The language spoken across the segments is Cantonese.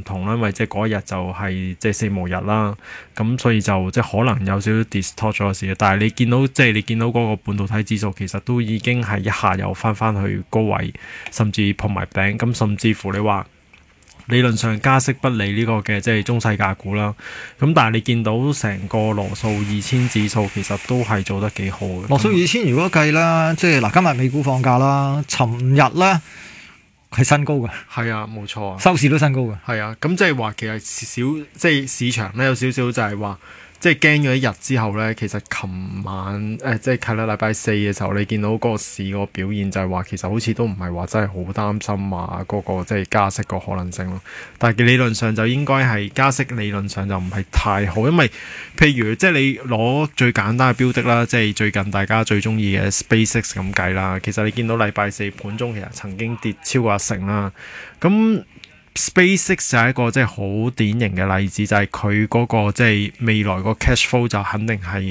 同啦，因為即係嗰一日就係即係四巫日啦，咁所以就即係可能有少少 distort 咗個市，但係你見到嗰個半導體指數其實都已經係一下又翻去高位，甚至破埋頂，咁甚至乎你話理論上加息不利呢個嘅即係中細價股啦，咁但係你見到成個羅素2000指數其實都係做得幾好嘅。 羅素2000如果計啦，即係嗱今日美股放假啦，尋日咧係新高嘅， 係啊，冇錯啊， 收市都新高嘅。 係啊，咁即係話其實即係市場咧有少少就係話。即係驚咗一日之後咧，其實琴晚即係禮拜四嘅時候，你見到個市個表現就係話，其實好似都唔係話真係好擔心話嗰個即係加息個可能性咯。但係理論上就應該係加息，理論上就唔係太好，因為譬如即係你攞最簡單嘅標的啦，即係最近大家最中意嘅 SpaceX 咁計啦，其實你見到禮拜四盤中其實曾經跌超過1成啦，咁。SpaceX 就係一個即係好典型嘅例子，就係佢嗰個即係未來個 cash flow 就肯定喺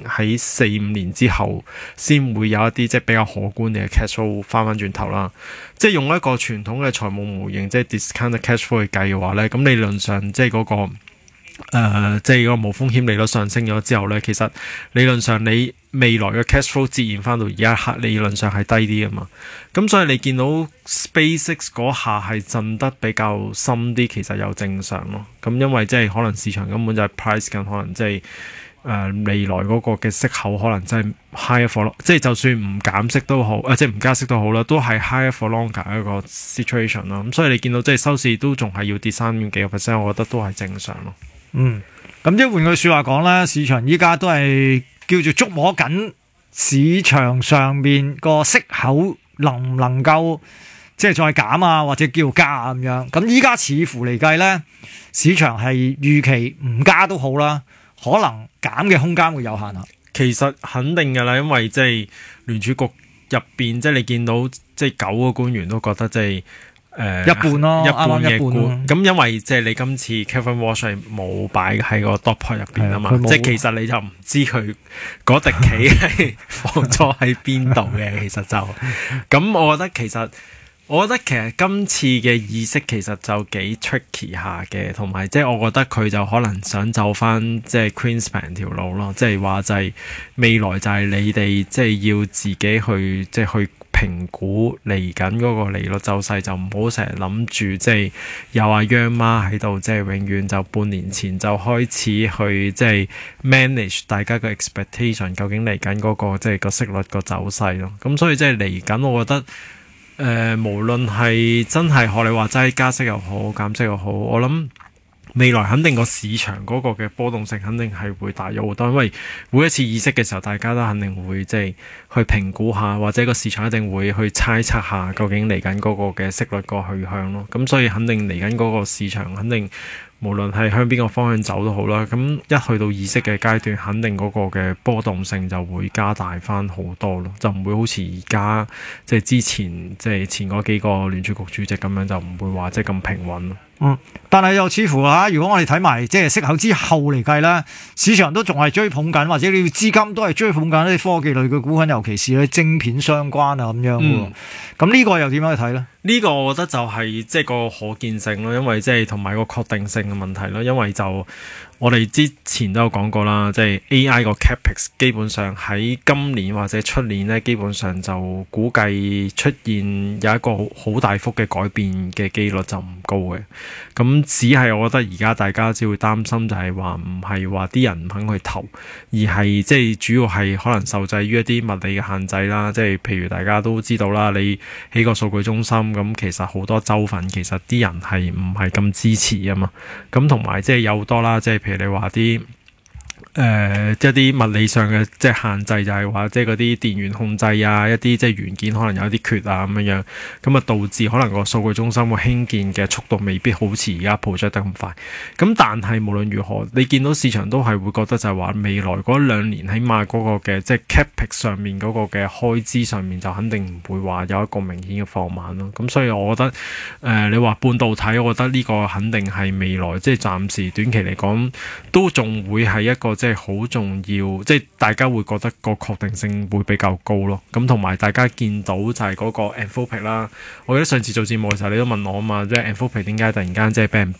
4-5年之後先會有一啲即係比較可觀嘅 cash flow 翻轉頭啦。即係用一個傳統嘅財務模型，即係 discounted cash flow 去計嘅話咧，咁理論上即係嗰個即係個無風險利率上升咗之後咧，其實理論上你未來嘅 cash flow 自然翻到而家刻，理論上係低啲噶嘛。咁所以你見到 SpaceX 嗰下係震得比較深啲，其實又正常咯。咁因為即係可能市場根本就係 price 緊，可能即係未來嗰個嘅息口可能真係 higher for long， 即係就算唔減息都好，即係唔加息都好啦，都係 higher for longer 一個 situation 咯。咁所以你見到即係收市都仲係要跌3.幾個 percent， 我覺得都係正常咯。 咁即係換句説話講啦，市場依家都係叫做捉摸緊市場上面個息口能唔能夠即係再減啊，或者叫加啊咁樣。咁依家似乎嚟計咧，市場係預期唔加都好啦，可能減嘅空間會有限啊。 其實肯定㗎啦，因為即係聯儲局入邊，即係你見到即係9個官員都覺得即係。 一半咯， 一半嘅半。 咁因為即係你今次 Kevin Walsh 係冇擺喺個 dot plot 入邊啊嘛，即係其實你就唔知佢嗰滴棋係放咗喺邊度嘅，其實就咁。我覺得其實今次嘅議息其實就幾 tricky 下嘅，同埋即係我覺得佢就可能想走翻即係 Greenspan 條路咯，即係話就係未來就係你哋即係要自己去即係去評估嚟緊嗰個利率走勢，就唔好成日諗住即係有阿央媽喺度，即係永遠就半年前就開始去即係 manage 大家嘅 expectation， 究竟嚟緊嗰個即係個息率個走勢咯。咁所以即係嚟緊，我覺得。無論係真係學你話齋加息又好減息又好，我諗未來肯定個市場嗰個嘅波動性肯定係會大咗好多，因為每一次議息嘅時候，大家都肯定會即係去評估下，或者個市場一定會去猜測下究竟嚟緊嗰個嘅息率個去向咯。咁所以肯定嚟緊嗰個市場肯定。無論係向邊個方向走都好啦，咁一去到議息嘅階段，肯定嗰個嘅波動性就會加大翻好多咯，就唔會好似而家即係之前即係前嗰幾個聯儲局主席咁樣，就唔會話即係咁平穩咯。 但係又似乎如果我哋睇埋即係息口之後嚟計咧，市場都仲係追捧緊，或者你要資金都係追捧緊啲科技類嘅股份，尤其是啲晶片相關啊咁樣喎。咁呢個又點樣去睇咧？呢個我覺得就係即係個可見性咯，因為即係同埋個確定性嘅問題咯，因為就我哋之前都有講過啦，即係 AI 個 capex 基本上喺今年或者出年咧，基本上就估計出現有一個好大幅嘅改變嘅機率就唔高嘅。咁只係我覺得而家大家只會擔心就係話唔係話啲人唔肯去投，而係即係主要係可能受制於一啲物理嘅限制啦。即係譬如大家都知道啦，你起個數據中心咁，其實好多州份其實啲人係唔係咁支持啊嘛。咁同埋即係有好多啦，即係譬如你話啲一啲物理上嘅即係限制，就係話即係嗰啲電源控制啊，一啲即係元件可能有啲缺啊咁樣，咁啊導致可能個數據中心個興建嘅速度未必好似而家 project 得咁快。咁但係無論如何，你見到市場都係會覺得就係話未來嗰2年起碼嗰個嘅即係 capex 上面嗰個嘅開支上面就肯定唔會話有一個明顯嘅放慢咯。咁所以我覺得你話半導體，我覺得呢個肯定係未來即係暫時短期嚟講都仲會係一個即係好重要，即係大家會覺得個確定性會比較高咯。咁同埋大家見到就係嗰個 Anthropic 啦，我記得上次做節目嘅時候你都問我啊嘛，即係 Anthropic 點解突然間即係俾人